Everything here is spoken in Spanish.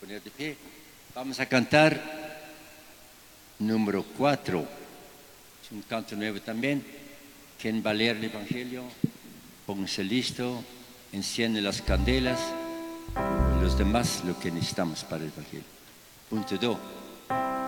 poner de pie. Vamos a cantar número 4. Es un canto nuevo también. Quien va a leer el Evangelio, pónganse listo, enciende las candelas. Los demás lo que necesitamos para el Evangelio. Punto 2.